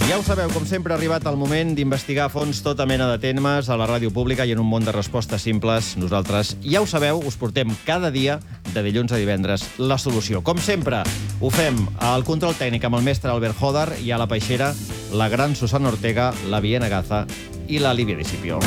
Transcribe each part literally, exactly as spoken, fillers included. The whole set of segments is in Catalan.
Ja ho sabeu, com sempre ha arribat el moment d'investigar a fons tota mena de temes a la ràdio pública i en un món de respostes simples. Nosaltres, ja ho sabeu, us portem cada dia, de dilluns a divendres, la solució. Com sempre, ho fem al control tècnic amb el mestre Albert Hodar i a la peixera la gran Susana Ortega, la Viena Gaza i la Lívia Discipio.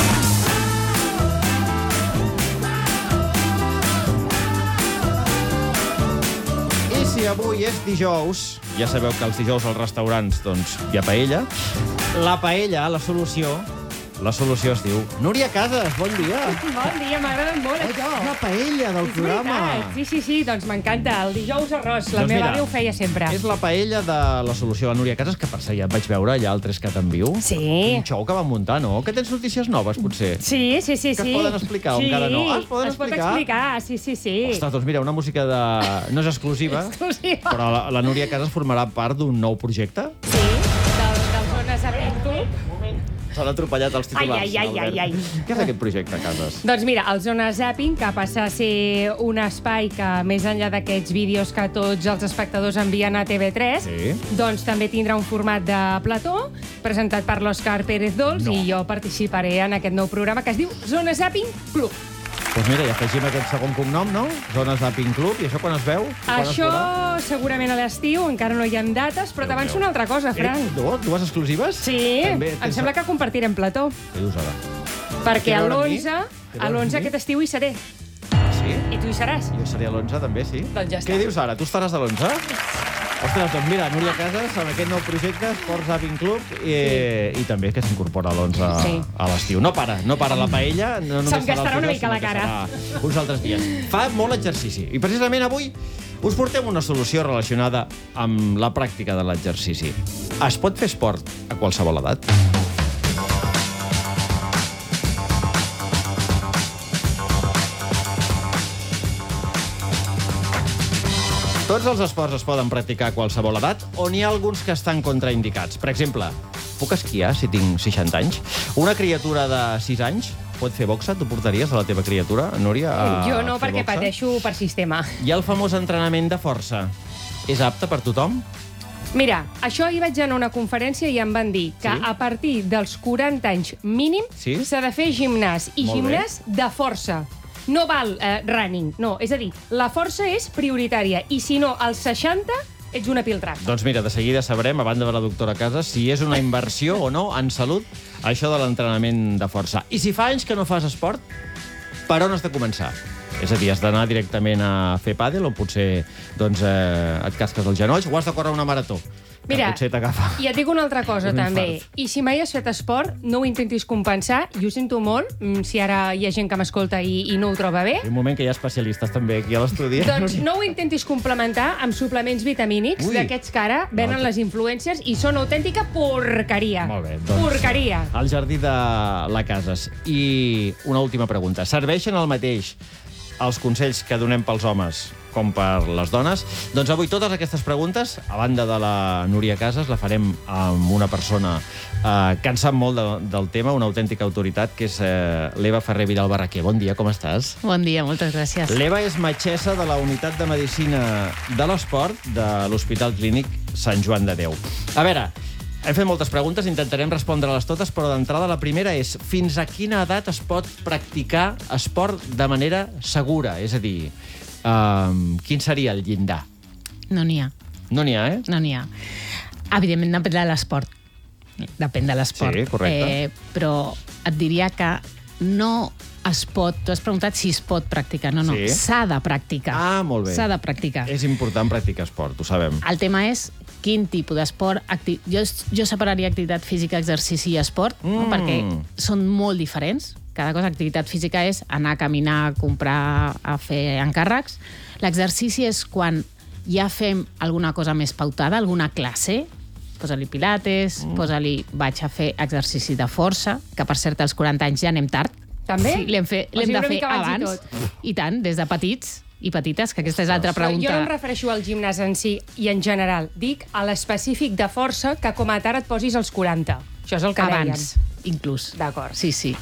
I si avui és dijous, ja sabeu que els dijous als restaurants doncs, hi ha paella. La paella, la solució, la solució es diu Núria Casas, bon dia. Bon dia, m'agrada molt això. És la paella del és programa. Veritat. Sí, sí, sí, doncs m'encanta. El dijous arròs, la Doncs meva mira, àvia ho feia sempre. És la paella de la solució de la Núria Casas, que per cert ja et vaig veure allà al Tres Cat en Viu. Sí. Un xou que van muntar, no? Que tens notícies noves, potser? Sí, sí, sí. Que sí. es poden explicar o sí. encara no? Ah, es poden es pot explicar? explicar, sí, sí, sí. Ostres, doncs mira, una música de... no és exclusiva, Exclusiva. però la, la Núria Casas formarà part d'un nou projecte. Sí, del, del Zones a Pinto. S'han atropellat els titulars. Ai, ai, ai, Albert. ai, ai. Què és aquest projecte, Casas? Doncs mira, el Zona Zapping, que passa a ser un espai que, més enllà d'aquests vídeos que tots els espectadors envien a T V tres, Sí. doncs també tindrà un format de plató, presentat per l'Òscar Pérez Dols, No. i jo participaré en aquest nou programa que es diu Zona Zapping Club. Doncs mira, ja afegim aquest segon cognom, no? Zona Zapping Club, i això quan es veu? Quan Això es veurà? segurament a l'estiu, encara no hi ha dates, però Déu t'avanço meu. una altra cosa, Frank. Eh, dues, dues exclusives? Sí, També em tens- sembla que compartirem plató, Què dius ara? perquè Té a a veure amb mi? l'onze, Té a a veure l'onze amb mi? aquest estiu hi seré, Sí? i tu hi seràs. Jo seré a l'onze, també, sí? Doncs ja està. Què dius ara? Tu estaràs a l'onze? Ostres, doncs mira, Núria Casas, amb aquest nou projecte, Sports Zapping Club, i, sí. i també que s'incorpora a l'onze Sí. a l'estiu. No para, no para la paella. No només Se'm serà els gastarà una dijous, mica la sinó que cara. serà uns altres dies. Fa molt exercici. I precisament avui us portem una solució relacionada amb la pràctica de l'exercici. Es pot fer esport a qualsevol edat? Tots els esports es poden practicar a qualsevol edat o n'hi ha alguns que estan contraindicats? Per exemple, puc esquiar si tinc seixanta anys? Una criatura de sis anys pot fer boxa? Tu portaries a la teva criatura, Núria, a Jo no, fer perquè boxa? pateixo per sistema. I el famós entrenament de força. És apte per tothom? Mira, això ahir vaig anar a una conferència i em van dir que Sí? a partir dels quaranta anys mínim Sí? s'ha de fer gimnàs, i Molt bé. gimnàs de força. No val eh, running, no. És a dir, la força és prioritària, i si no, als seixanta ets una piltrafa. Doncs mira, de seguida sabrem, a banda de la doctora Casas, si és una inversió o no en salut això de l'entrenament de força. I si fa anys que no fas esport, per on has de començar? És a dir, has d'anar directament a fer pàdel o potser doncs, eh, et casques els genolls o has de córrer una marató? Que Mira, potser t'agafa. I et dic una altra cosa, Un també. infart. I si mai has fet esport, no ho intentis compensar. I ho sento molt, mm, si ara hi ha gent que m'escolta i, i no ho troba bé. Un moment que hi ha especialistes també aquí a l'estudi. Doncs no ho intentis complementar amb suplements vitamínics Ui. d'aquests que ara venen No, les influencers i són autèntica porqueria. Molt bé, doncs... Porqueria. Al jardí de la Casas. I una última pregunta. Serveixen el mateix els consells que donem pels homes com per les dones? Doncs avui totes aquestes preguntes, a banda de la Núria Casas, la farem amb una persona eh, que en sap molt de, del tema, una autèntica autoritat, que és eh, l'Eva Ferrer Vidal Barraquer. Bon dia, com estàs? Bon dia, moltes gràcies. L'Eva és metgessa de la Unitat de Medicina de l'Esport de l'Hospital Clínic Sant Joan de Déu. A veure, hem fet moltes preguntes, intentarem respondre-les totes, però d'entrada la primera és fins a quina edat es pot practicar esport de manera segura? És a dir, um, quin seria el llindar? No n'hi ha, No n'hi ha, eh? no n'hi ha. Evidentment depèn de l'esport. Depèn de l'esport. Sí, correcte. Eh, però et diria que no es pot... Tu has preguntat si es pot practicar. No, no, Sí. s'ha de practicar. Ah, molt bé. S'ha de practicar. És important practicar esport, ho sabem. El tema és quin tipus d'esport... Acti... Jo, jo separaria activitat física, exercici i esport, Mm. no? Perquè són molt diferents. Cada cosa, activitat física és anar a caminar, a comprar, a fer encàrrecs. L'exercici és quan ja fem alguna cosa més pautada, alguna classe, posa-li pilates, mm. posa-li vaig a fer exercici de força, que per cert als quaranta anys ja anem tard. També? Sí, l'hem fe- O l'hem sigui, de una fer mica abans i abans. tot. I tant, des de petits i petites, que aquesta és l'altra Però pregunta. jo no em refereixo al gimnàs en si i en general. Dic a l'específic de força que com a tard et posis als quaranta. Això és el que Abans, inclús. D'acord. Sí, sí.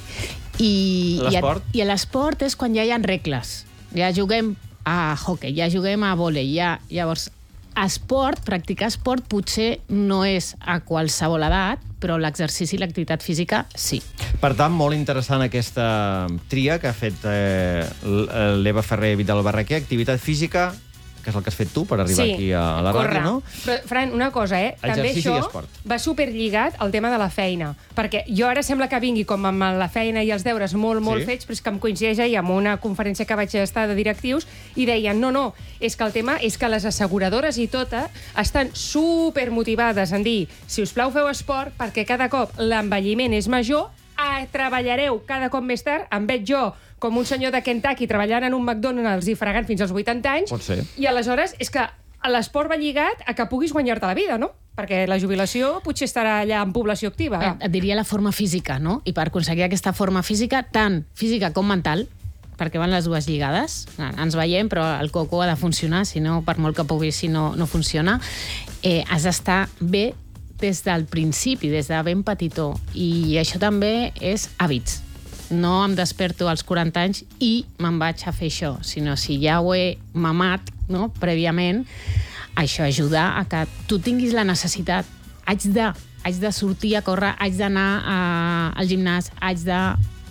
I, L'esport? I, a- I a l'esport és quan ja hi ha regles. Ja juguem a hockey, ja juguem a vòlei, ja, llavors esport, practicar esport potser no és a qualsevol edat, però l'exercici i l'activitat física sí. Per tant, molt interessant aquesta tria que ha fet eh, l'Eva Ferrer Vidal Barraquer, activitat física, que és el que has fet tu per arribar sí, aquí a la corre. ràdio, no? Però, Fran, una cosa, eh? També Exercici i això esport. va superlligat al tema de la feina. Perquè jo ara sembla que vingui com amb la feina i els deures molt, molt Sí. fets, però és que em coincideix ahir amb una conferència que vaig estar de directius i deien, no, no, és que el tema és que les asseguradores i tota estan supermotivades en dir, si us plau, feu esport, perquè cada cop l'envelliment és major, ah, treballareu cada cop més tard, em veig jo com un senyor de Kentucky treballant en un McDonald's i fregant fins als vuitanta anys. Pot ser. I aleshores és que l'esport va lligat a que puguis guanyar-te la vida, no? Perquè la jubilació potser estarà allà en població activa. Et diria la forma física, no? I per aconseguir aquesta forma física, tant física com mental, perquè van les dues lligades, ens veiem, però el coco ha de funcionar, si no, per molt que pugui, si no, no funciona, eh, has d'estar bé des del principi, des de ben petitó. I això també és hàbits. No em desperto als quaranta anys i me'n vaig a fer això, sinó si ja ho he mamat, no?, prèviament, això ajuda a que tu tinguis la necessitat. Haig de, haig de sortir a córrer, haig d'anar al gimnàs, haig de...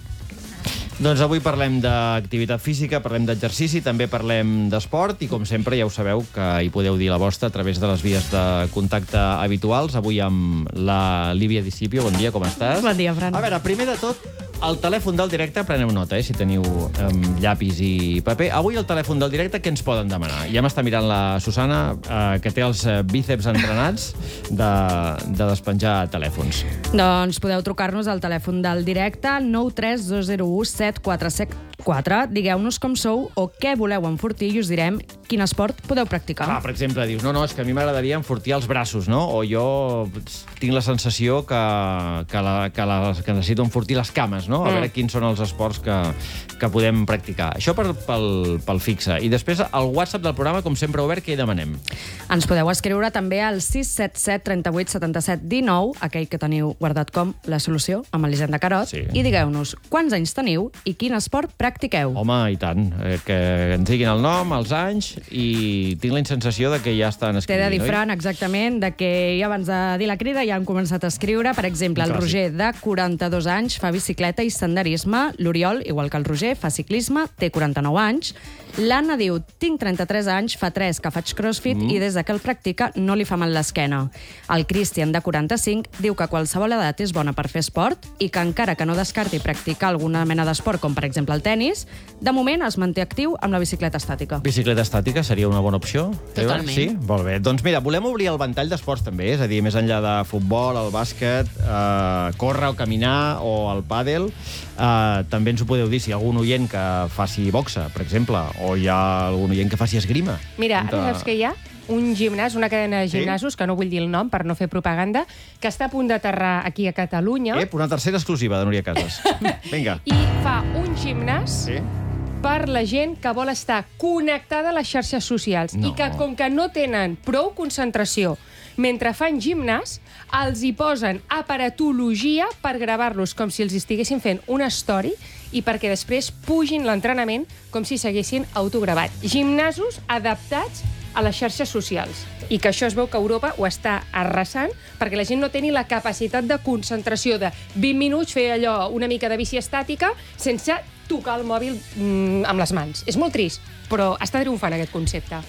Doncs avui parlem d'activitat física, parlem d'exercici, també parlem d'esport i, com sempre, ja ho sabeu que hi podeu dir la vostra a través de les vies de contacte habituals. Avui amb la Líbia Discipio. Bon dia, com estàs? Bon dia, Fran. A veure, primer de tot, el telèfon del directe, preneu nota, eh, si teniu um, llapis i paper. Avui el telèfon del directe, què ens poden demanar? Ja m'està mirant la Susana, eh, que té els bíceps entrenats de, de despenjar telèfons. Doncs podeu trucar-nos al telèfon del directe al nou tres dos zero u set quatre set quatre. Digueu-nos com sou o què voleu enfortir i us direm quin esport podeu practicar. Ah, per exemple, dius, no, no, és que a mi m'agradaria enfortir els braços, no? O jo tinc la sensació que, que, la, que, la, que necessito enfortir les cames, no? A veure quins són els esports que, que podem practicar. Això per, pel, pel fixe. I després, al WhatsApp del programa, com sempre obert, què hi demanem? Ens podeu escriure també al sis set set trenta vuit setanta set dinou, aquell que teniu guardat com la solució, amb l'Elisenda Carot, Sí. i digueu-nos quants anys teniu i quin esport practiqueu. Home, i tant. Eh, que ens diguin el nom, els anys, i tinc la sensació de que ja estan T'he escrivint, de dir, oi? Fran, exactament, de que ja abans de dir la crida ja han començat a escriure. Per exemple, el Clàssic. Roger, de quaranta-dos anys, fa bicicleta i senderisme. L'Oriol, igual que el Roger, fa ciclisme, té quaranta-nou anys. L'Anna diu, tinc trenta-tres anys, fa tres que faig crossfit mm. i des de que el practica no li fa mal l'esquena. El Christian, de quaranta-cinc, diu que qualsevol edat és bona per fer esport i que encara que no descarti practicar alguna mena d'esport, com per exemple el tennis, de moment es manté actiu amb la bicicleta estàtica. Bicicleta estàtica seria una bona opció? Eva? Totalment. Sí? Molt bé. Doncs mira, volem obrir el ventall d'esports també, és a dir, més enllà de futbol, el bàsquet, eh, córrer o caminar o el pàdel, eh, també ens ho podeu dir si hi ha algun oient que faci boxa, per exemple, o hi ha algun oient que faci esgrima. Mira, Entre- ara saps que hi ha? Un gimnàs, una cadena de Sí? gimnasos, que no vull dir el nom per no fer propaganda, que està a punt d'aterrar aquí a Catalunya Ep, una tercera exclusiva de Núria Casas. Vinga. i fa un gimnàs Sí? per la gent que vol estar connectada a les xarxes socials No. i que, com que no tenen prou concentració mentre fan gimnàs, els hi posen aparatologia per gravar-los com si els estiguessin fent una story i perquè després pugin l'entrenament com si s'haguessin autogravat. Gimnasos adaptats a les xarxes socials. I que això es veu que Europa ho està arrasant perquè la gent no té ni la capacitat de concentració de vint minuts fer allò, una mica de bici estàtica, sense tocar el mòbil mm, amb les mans. És molt trist, però està triomfant aquest concepte.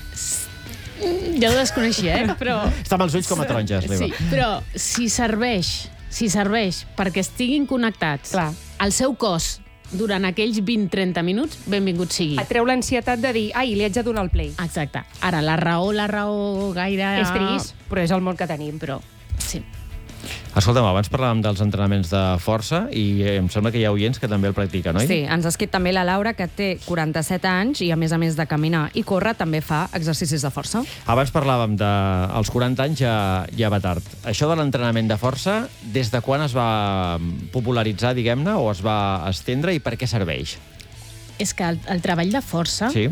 Ja ho desconeixia, eh? Però... Està amb els ulls com a taronges, l'Eva. Sí, però si serveix, si serveix perquè estiguin connectats Clar. al seu cos durant aquells vint a trenta minuts, benvingut sigui. Et treu l'ansietat de dir, ai, li haig de donar el play. Exacte. Ara, la raó, la raó gaire... És trist, però és el món que tenim. Però, sí. Escolta'm, abans parlàvem dels entrenaments de força i eh, em sembla que hi ha oients que també el practiquen, oi? Sí, ens ha escrit també la Laura, que té quaranta-set anys i, a més a més de caminar i córrer, també fa exercicis de força. Abans parlàvem dels quaranta anys, ja, ja va tard. Això de l'entrenament de força, des de quan es va popularitzar, diguem-ne, o es va estendre i per què serveix? És que el, el treball de força... Sí?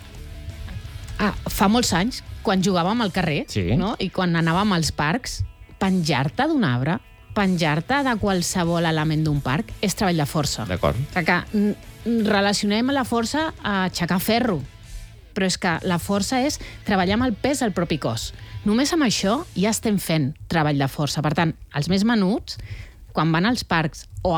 Ah, fa molts anys, quan jugàvem al carrer, Sí. no? I quan anàvem als parcs, penjar-te d'un arbre, penjar-te de qualsevol element d'un parc, és treball de força. D'acord. O sigui que mm, relacionem la força a aixecar ferro, però és que la força és treballar amb el pes del propi cos. Només amb això ja estem fent treball de força. Per tant, els més menuts, quan van als parcs o